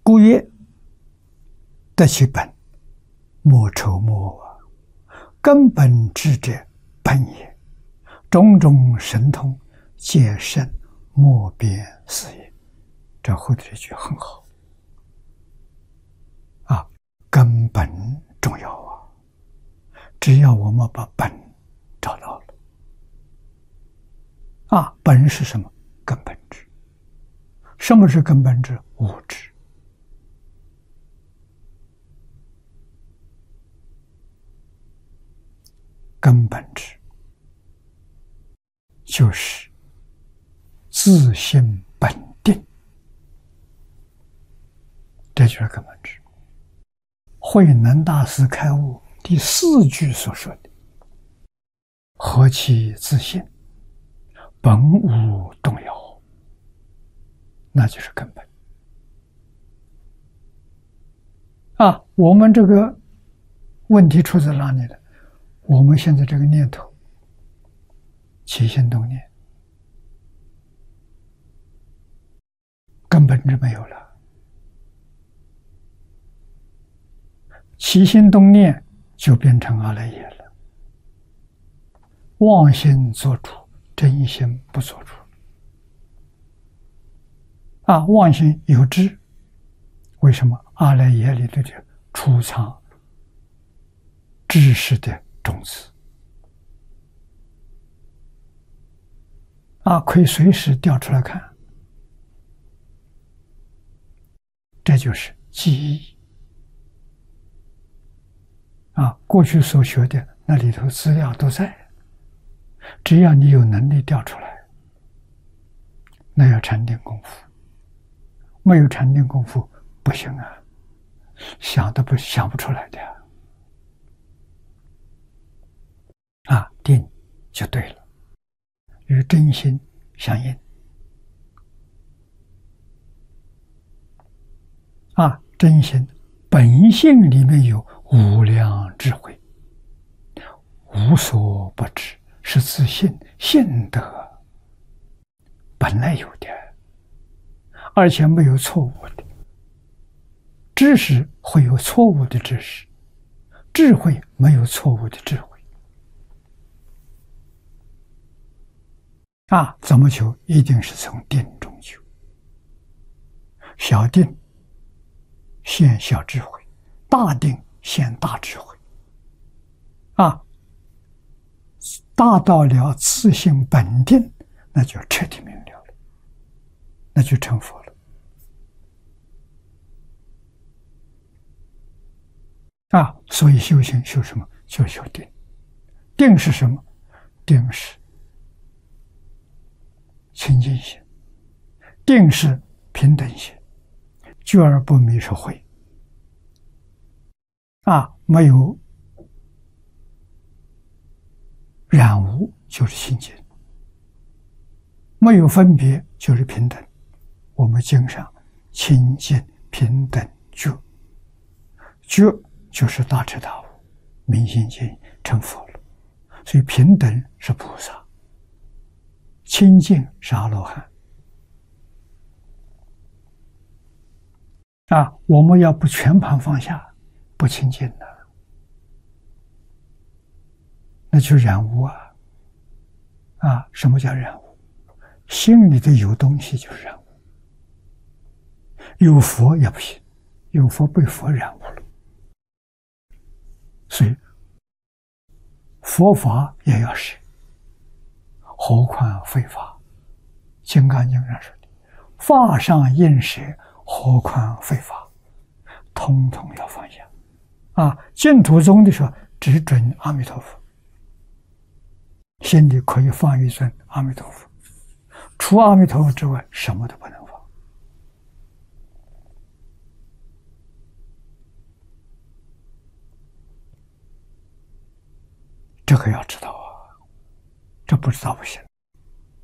故曰：得其本，莫愁莫我。根本智者，本也。种种神通，皆生莫辨是也。这后头这句很好啊，根本重要啊！只要我们把本找到了啊，本是什么？根本智。什么是根本智？无知。根本智就是自性本定，这就是根本智。慧能大师开悟第4句所说的“何其自性，本无动摇”，那就是根本啊。我们这个问题出在哪里呢？我们现在这个念头起心动念，根本就没有了。起心动念就变成阿赖耶了。妄心做主，真心不做主。啊，妄心有知，为什么？阿赖耶里头就储藏知识的种子啊，可以随时调出来看，这就是记忆啊。过去所学的那里头资料都在，只要你有能力调出来，那要禅定功夫，没有禅定功夫不行啊，想不出来的啊，定就对了。与真心相应啊，真心本性里面有无量智慧，无所不知，是自性性德本来有的，而且没有错误的。知识会有错误的知识，智慧没有错误的智慧啊，怎么求？一定是从定中求。小定现小智慧，大定现大智慧啊，大到了自性本定，那就彻底明了了，那就成佛了啊。所以修行修什么？就修定。定是什么？定是清净心，定是平等心，觉而不迷是慧啊，没有染污就是清净，没有分别就是平等。我们经上清净平等觉，觉就是大彻大悟，明心见性成佛了。所以平等是菩萨，清净是阿罗汉啊。我们要不全盘放下，不清净的，那就染污啊！啊，什么叫染污？心里头有东西就是染污，有佛也不行，有佛被佛染污了。所以佛法也要舍，何况非法？金刚经上说的，法上应舍，何况非法？通通要放下啊！净土宗的说，只准阿弥陀佛，心里可以放一尊阿弥陀佛，除阿弥陀佛之外，什么都不能放。这个要知道啊，这不知道不行。